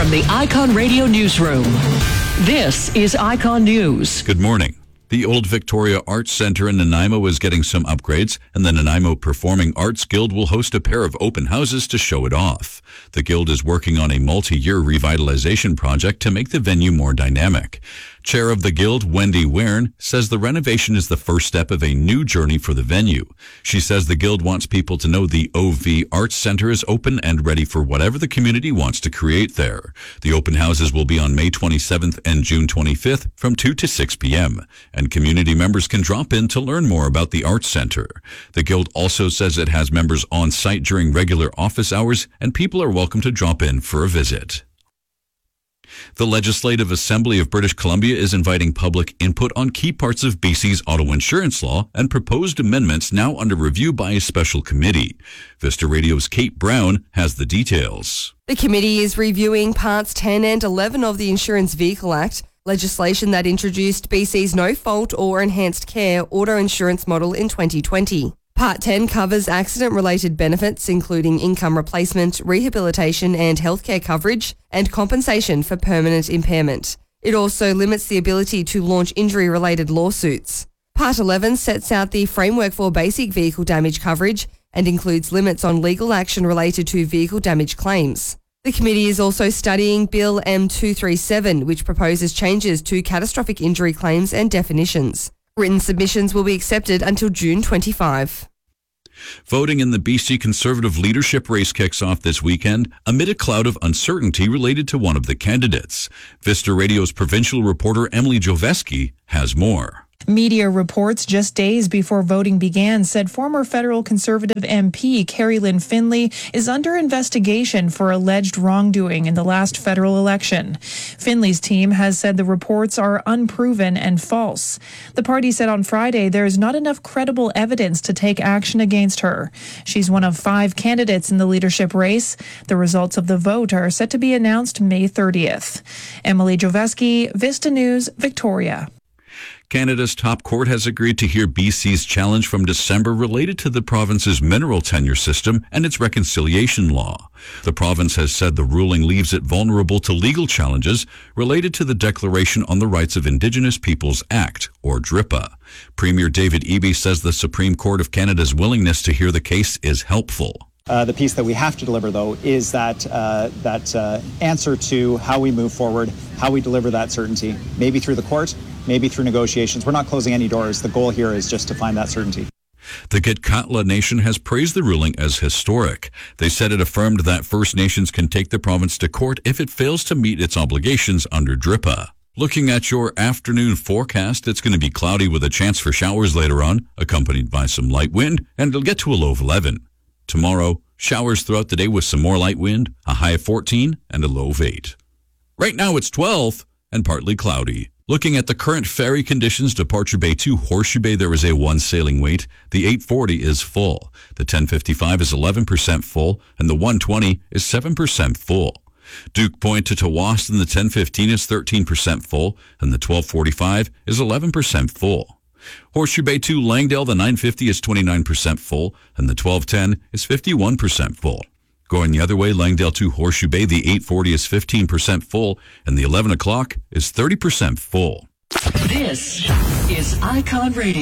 From the Icon Radio Newsroom, this is Icon News. Good morning. The Old Victoria Arts Centre in Nanaimo is getting some upgrades, and the Nanaimo Performing Arts Guild will host a pair of open houses to show it off. The Guild is working on a multi-year revitalization project to make the venue more dynamic. Chair of the Guild, Wendy Weirn, says the renovation is the first step of a new journey for the venue. She says the Guild wants people to know the OV Arts Centre is open and ready for whatever the community wants to create there. The open houses will be on May 27th and June 25th from 2 to 6 p.m., and community members can drop in to learn more about the Arts Centre. The Guild also says it has members on site during regular office hours, and people are welcome to drop in for a visit. The Legislative Assembly of British Columbia is inviting public input on key parts of BC's auto insurance law and proposed amendments now under review by a special committee. Vista Radio's Kate Brown has the details. The committee is reviewing Parts 10 and 11 of the Insurance Vehicle Act, legislation that introduced BC's no-fault or enhanced care auto insurance model in 2020. Part 10 covers accident-related benefits, including income replacement, rehabilitation and healthcare coverage, and compensation for permanent impairment. It also limits the ability to launch injury-related lawsuits. Part 11 sets out the framework for basic vehicle damage coverage and includes limits on legal action related to vehicle damage claims. The committee is also studying Bill M237, which proposes changes to catastrophic injury claims and definitions. Written submissions will be accepted until June 25. Voting in the BC Conservative leadership race kicks off this weekend amid a cloud of uncertainty related to one of the candidates. Vista Radio's provincial reporter Emily Joveski has more. Media reports just days before voting began said former federal Conservative MP Carrie Lynn Finley is under investigation for alleged wrongdoing in the last federal election. Finley's team has said the reports are unproven and false. The party said on Friday there is not enough credible evidence to take action against her. She's one of 5 candidates in the leadership race. The results of the vote are set to be announced May 30th. Emily Joveski, Vista News, Victoria. Canada's top court has agreed to hear BC's challenge from December related to the province's mineral tenure system and its reconciliation law. The province has said the ruling leaves it vulnerable to legal challenges related to the Declaration on the Rights of Indigenous Peoples Act, or DRIPA. Premier David Eby says the Supreme Court of Canada's willingness to hear the case is helpful. The piece that we have to deliver, though, is that answer to how we move forward, how we deliver that certainty, maybe through the court, maybe through negotiations. We're not closing any doors. The goal here is just to find that certainty. The Gitxaala Nation has praised the ruling as historic. They said it affirmed that First Nations can take the province to court if it fails to meet its obligations under DRIPA. Looking at your afternoon forecast, it's going to be cloudy with a chance for showers later on, accompanied by some light wind, and it'll get to a low of 11. Tomorrow, showers throughout the day with some more light wind, a high of 14 and a low of 8. Right now it's 12 and partly cloudy. Looking at the current ferry conditions, Departure Bay to Horseshoe Bay, there is a 1 sailing wait. The 840 is full. The 1055 is 11% full, and the 120 is 7% full. Duke Point to Tawas, the 1015 is 13% full, and the 1245 is 11% full. Horseshoe Bay to Langdale, the 950 is 29% full, and the 1210 is 51% full. Going the other way, Langdale to Horseshoe Bay, the 840 is 15% full, and the 11 o'clock is 30% full. This is Icon Radio.